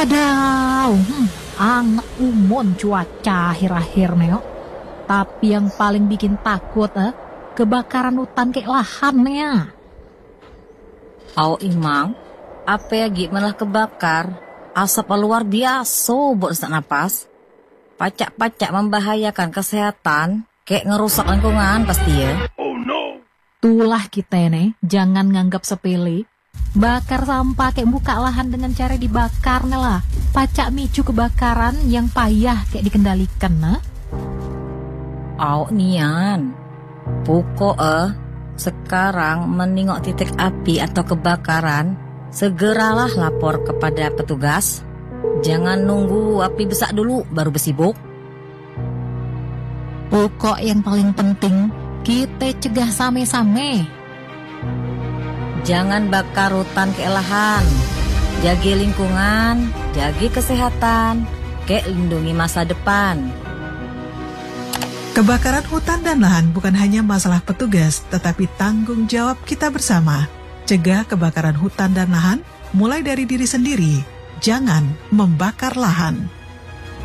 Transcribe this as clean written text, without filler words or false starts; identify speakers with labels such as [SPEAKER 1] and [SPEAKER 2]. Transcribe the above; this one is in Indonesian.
[SPEAKER 1] Wadaw, anget umon cuaca akhir-akhir neo. Tapi yang paling bikin takut kebakaran hutan kayak lahannya.
[SPEAKER 2] Au imang, apa ya malah kebakar? Asap luar biasa buat sesak napas. Pacak-pacak membahayakan kesehatan, kayak ngerusak lingkungan pasti ya.
[SPEAKER 1] Tulah kita nih, jangan nganggap sepele. Bakar sampah kayak buka lahan dengan cara dibakar lah. Pacak micu kebakaran yang payah kayak dikendalikan nah.
[SPEAKER 2] Au nian, pokok sekarang menengok titik api atau kebakaran, segeralah lapor kepada petugas. Jangan nunggu api besar dulu baru bersibuk.
[SPEAKER 1] Pokok yang paling penting kita cegah same-same.
[SPEAKER 2] Jangan bakar hutan ke lahan. Jaga lingkungan, jaga kesehatan, kayak lindungi masa depan.
[SPEAKER 3] Kebakaran hutan dan lahan bukan hanya masalah petugas, tetapi tanggung jawab kita bersama. Cegah kebakaran hutan dan lahan mulai dari diri sendiri. Jangan membakar lahan.